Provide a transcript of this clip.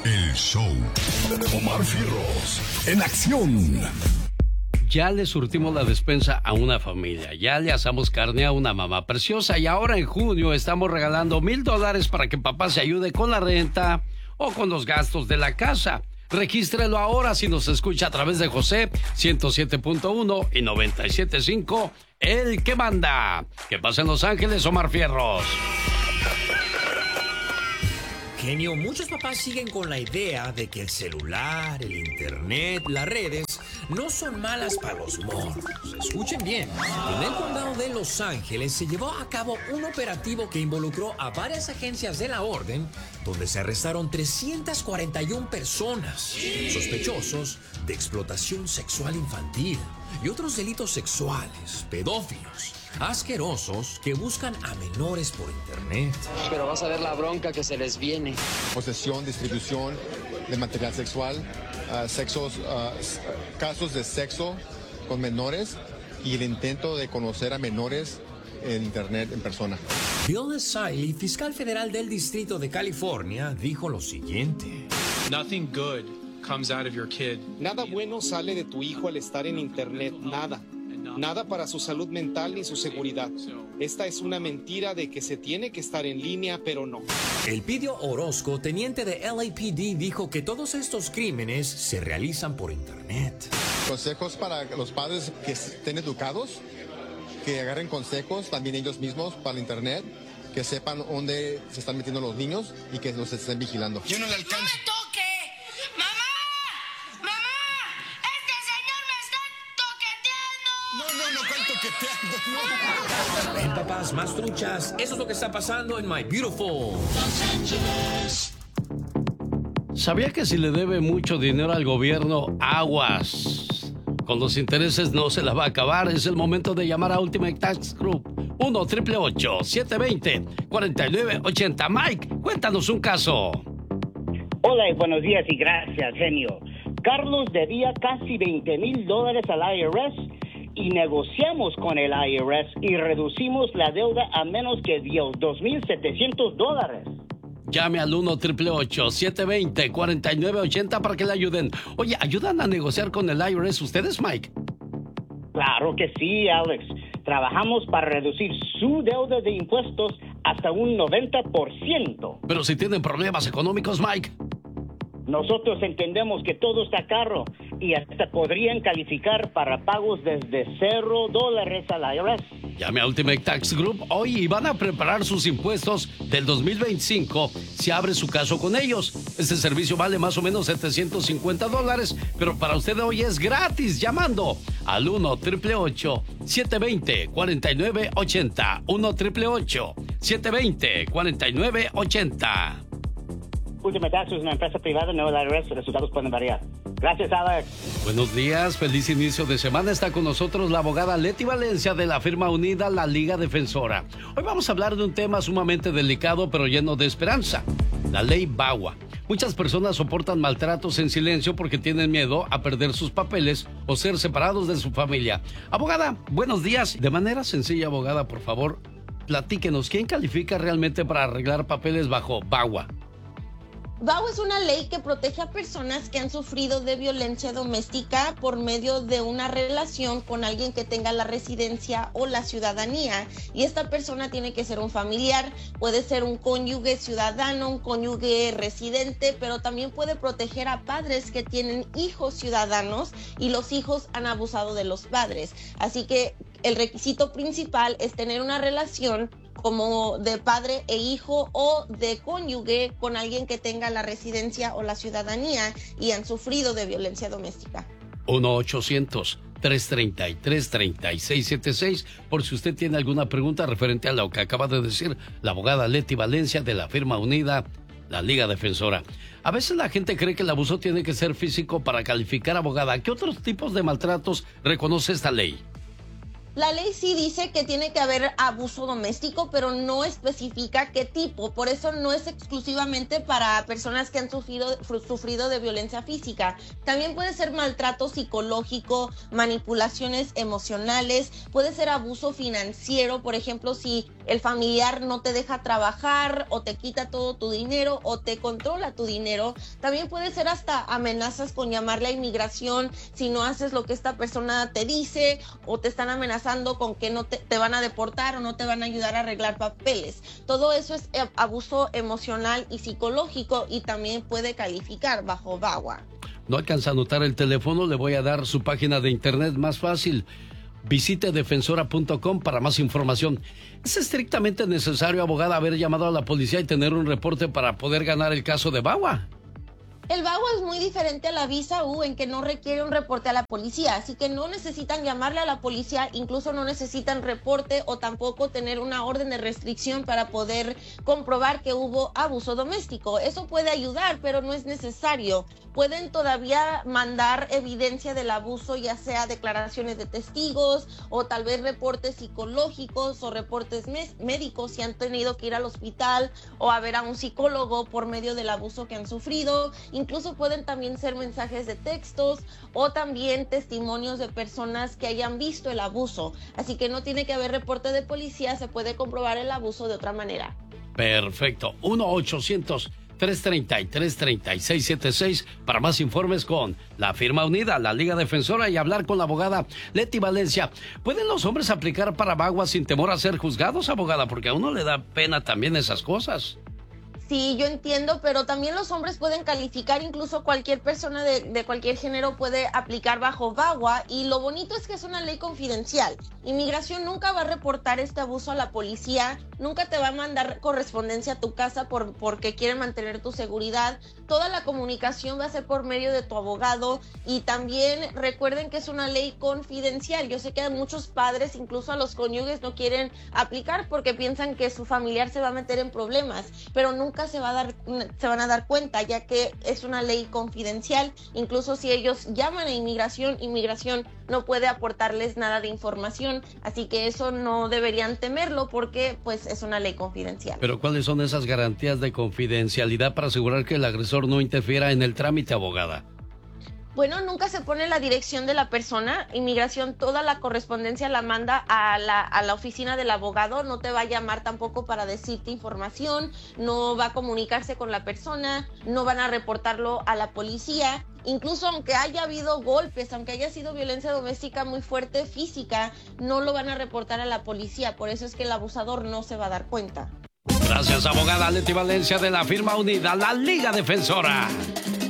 El show. Omar Fierros en acción. Ya le surtimos la despensa a una familia, ya le asamos carne a una mamá preciosa y ahora en junio estamos regalando $1,000 para que papá se ayude con la renta o con los gastos de la casa. Regístrelo ahora si nos escucha a través de José 107.1 y 97.5, el que manda. Que pasa en Los Ángeles, Omar Fierros. Genio, muchos papás siguen con la idea de que el celular, el internet, las redes no son malas para los morros. Escuchen bien, en el condado de Los Ángeles se llevó a cabo un operativo que involucró a varias agencias de la orden, donde se arrestaron 341 personas sospechosos de explotación sexual infantil y otros delitos sexuales, pedófilos, asquerosos que buscan a menores por internet. Pero vas a ver la bronca que se les viene. Posesión, distribución de material sexual, casos de sexo con menores y el intento de conocer a menores en internet en persona. Bill Siley, fiscal federal del Distrito de California, dijo lo siguiente. Nothing good comes out of your kid. Nada bueno sale de tu hijo al estar en internet, nada. Nada para su salud mental ni su seguridad. Esta es una mentira de que se tiene que estar en línea, pero no. Elpidio Orozco, teniente de LAPD, dijo que todos estos crímenes se realizan por internet. Consejos para los padres que estén educados, que agarren consejos también ellos mismos para el internet, que sepan dónde se están metiendo los niños y que los estén vigilando. Yo no le alcanzo. ¡No me toque! ¡Mamá! ¡Mamá! ¡Este señor me está toqueteando! No, ¿cuál toqueteando? No. Ven, papás, más truchas. Eso es lo que está pasando en My Beautiful Los Angeles. ¿Sabía que si le debe mucho dinero al gobierno, aguas? Con los intereses no se la va a acabar. Es el momento de llamar a Ultimate Tax Group. 1-888-720-4980. Mike, cuéntanos un caso. Hola y buenos días y gracias, genio. Carlos debía casi $20,000 al IRS y negociamos con el IRS y reducimos la deuda a menos que $2,700. Llame al 1-888-720-4980 para que le ayuden. Oye, ¿ayudan a negociar con el IRS ustedes, Mike? Claro que sí, Alex. Trabajamos para reducir su deuda de impuestos hasta un 90%. Pero si tienen problemas económicos, Mike. Nosotros entendemos que todo está caro y hasta podrían calificar para pagos desde $0 al IRS. Llame a Ultimate Tax Group hoy y van a preparar sus impuestos del 2025 si abre su caso con ellos. Este servicio vale más o menos $750, pero para usted hoy es gratis llamando al 1-888-720-4980. 1-888-720-4980. Ultimate Tax es una empresa privada, no el IRS. Los resultados pueden variar. Gracias, Alex. Buenos días, feliz inicio de semana. Está con nosotros la abogada Leti Valencia de la firma unida La Liga Defensora. Hoy vamos a hablar de un tema sumamente delicado pero lleno de esperanza. La ley VAWA. Muchas personas soportan maltratos en silencio porque tienen miedo a perder sus papeles o ser separados de su familia. Abogada, buenos días. De manera sencilla, abogada, por favor, platíquenos. ¿Quién califica realmente para arreglar papeles bajo VAWA? VAWA es una ley que protege a personas que han sufrido de violencia doméstica por medio de una relación con alguien que tenga la residencia o la ciudadanía. Y esta persona tiene que ser un familiar, puede ser un cónyuge ciudadano, un cónyuge residente, pero también puede proteger a padres que tienen hijos ciudadanos y los hijos han abusado de los padres. Así que el requisito principal es tener una relación como de padre e hijo o de cónyuge con alguien que tenga la residencia o la ciudadanía y han sufrido de violencia doméstica. 1-800-333-3676 por si usted tiene alguna pregunta referente a lo que acaba de decir la abogada Leti Valencia de la firma unida La Liga Defensora. A veces la gente cree que el abuso tiene que ser físico para calificar, abogada. ¿Qué otros tipos de maltratos reconoce esta ley? La ley sí dice que tiene que haber abuso doméstico, pero no especifica qué tipo. Por eso no es exclusivamente para personas que han sufrido de violencia física. También puede ser maltrato psicológico, manipulaciones emocionales, puede ser abuso financiero. Por ejemplo, si el familiar no te deja trabajar o te quita todo tu dinero o te controla tu dinero. También puede ser hasta amenazas con llamarle a inmigración si no haces lo que esta persona te dice, o te están amenazando con que no te van a deportar o no te van a ayudar a arreglar papeles. Todo eso es abuso emocional y psicológico y también puede calificar bajo VAWA. No alcanza a anotar el teléfono, le voy a dar su página de internet más fácil. Visite defensora.com para más información. ¿Es estrictamente necesario, abogada, haber llamado a la policía y tener un reporte para poder ganar el caso de VAWA? El VAWA es muy diferente a la visa U en que no requiere un reporte a la policía, así que no necesitan llamarle a la policía, incluso no necesitan reporte o tampoco tener una orden de restricción para poder comprobar que hubo abuso doméstico. Eso puede ayudar, pero no es necesario. Pueden todavía mandar evidencia del abuso, ya sea declaraciones de testigos o tal vez reportes psicológicos o reportes médicos si han tenido que ir al hospital o a ver a un psicólogo por medio del abuso que han sufrido. Incluso pueden también ser mensajes de textos o también testimonios de personas que hayan visto el abuso. Así que no tiene que haber reporte de policía, se puede comprobar el abuso de otra manera. Perfecto. 1-800-333-3676 para más informes con la firma unida, la Liga Defensora, y hablar con la abogada Leti Valencia. ¿Pueden los hombres aplicar para VAWA sin temor a ser juzgados, abogada? Porque a uno le da pena también esas cosas. Sí, yo entiendo, pero también los hombres pueden calificar, incluso cualquier persona de cualquier género puede aplicar bajo VAWA, y lo bonito es que es una ley confidencial. Inmigración nunca va a reportar este abuso a la policía, nunca te va a mandar correspondencia a tu casa porque quieren mantener tu seguridad. Toda la comunicación va a ser por medio de tu abogado, y también recuerden que es una ley confidencial. Yo sé que muchos padres, incluso a los cónyuges, no quieren aplicar porque piensan que su familiar se va a meter en problemas, pero nunca se van a dar cuenta, ya que es una ley confidencial. Incluso si ellos llaman a inmigración no puede aportarles nada de información, así que eso no deberían temerlo porque pues es una ley confidencial. Pero ¿cuáles son esas garantías de confidencialidad para asegurar que el agresor no interfiera en el trámite, abogada? Bueno, nunca se pone la dirección de la persona. Inmigración toda la correspondencia la manda a la oficina del abogado. No te va a llamar tampoco para decirte información, no va a comunicarse con la persona, no van a reportarlo a la policía. Incluso aunque haya habido golpes, aunque haya sido violencia doméstica muy fuerte, física, no lo van a reportar a la policía. Por eso es que el abusador no se va a dar cuenta. Gracias, abogada Leti Valencia de la firma unida, la Liga Defensora.